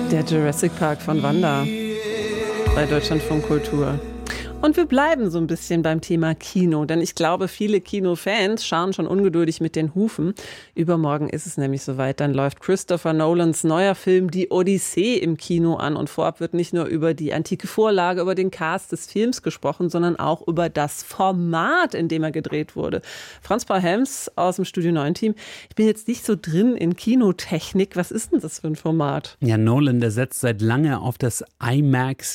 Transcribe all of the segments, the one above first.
Der Jurassic Park von Wanda bei Deutschlandfunk Kultur. Und wir bleiben so ein bisschen beim Thema Kino, denn ich glaube, viele Kinofans scharren schon ungeduldig mit den Hufen. Übermorgen ist es nämlich soweit, dann läuft Christopher Nolans neuer Film Die Odyssee im Kino an und vorab wird nicht nur über die antike Vorlage, über den Cast des Films gesprochen, sondern auch über das Format, in dem er gedreht wurde. Franz-Paul Helms aus dem Studio 9 Team. Ich bin jetzt nicht so drin in Kinotechnik. Was ist denn das für ein Format? Ja, Nolan, der setzt seit lange auf das IMAX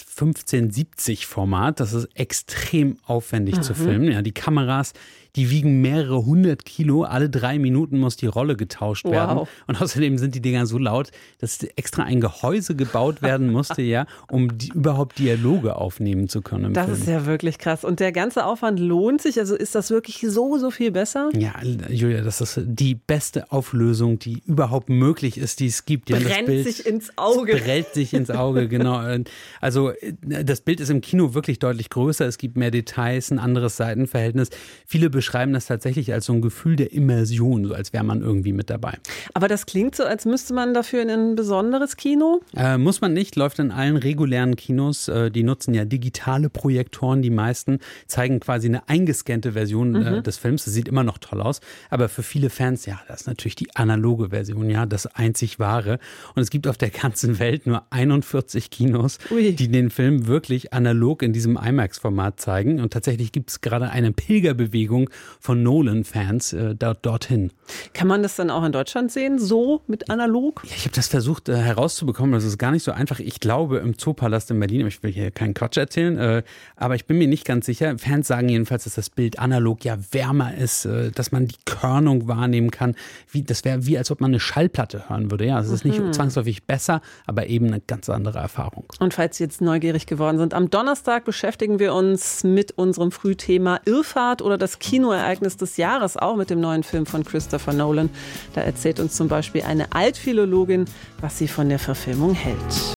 1570 Format. Das ist extrem aufwendig zu filmen. Ja, die Kameras, die wiegen mehrere 100 Kilo. Alle 3 Minuten muss die Rolle getauscht werden. Und außerdem sind die Dinger so laut, dass extra ein Gehäuse gebaut werden musste, ja, um überhaupt Dialoge aufnehmen zu können. Das ist ja wirklich krass. Und der ganze Aufwand lohnt sich? Also ist das wirklich so viel besser? Ja, Julia, das ist die beste Auflösung, die überhaupt möglich ist, die es gibt. Ja, brennt sich ins Auge. Brennt sich ins Auge, genau. Also das Bild ist im Kino wirklich deutlich größer. Es gibt mehr Details, ein anderes Seitenverhältnis. Viele beschreiben das tatsächlich als so ein Gefühl der Immersion, so als wäre man irgendwie mit dabei. Aber das klingt so, als müsste man dafür in ein besonderes Kino? Muss man nicht, läuft in allen regulären Kinos. Die nutzen ja digitale Projektoren, die meisten zeigen quasi eine eingescannte Version des Films. Das sieht immer noch toll aus, aber für viele Fans, ja, das ist natürlich die analoge Version, ja, das einzig wahre. Und es gibt auf der ganzen Welt nur 41 Kinos, die den Film wirklich analog in diesem IMAX-Format zeigen. Und tatsächlich gibt es gerade eine Pilgerbewegung von Nolan-Fans dorthin. Kann man das dann auch in Deutschland sehen, so mit analog? Ja, ich habe das versucht herauszubekommen, das ist gar nicht so einfach. Ich glaube im Zoopalast in Berlin, ich will hier keinen Quatsch erzählen, aber ich bin mir nicht ganz sicher. Fans sagen jedenfalls, dass das Bild analog ja wärmer ist, dass man die Körnung wahrnehmen kann. Das wäre wie, als ob man eine Schallplatte hören würde. Ja, es ist nicht zwangsläufig besser, aber eben eine ganz andere Erfahrung. Und falls Sie jetzt neugierig geworden sind, am Donnerstag beschäftigen wir uns mit unserem Frühthema Irrfahrt oder das Kinoereignis des Jahres, auch mit dem neuen Film von Christopher Nolan. Da erzählt uns zum Beispiel eine Altphilologin, was sie von der Verfilmung hält.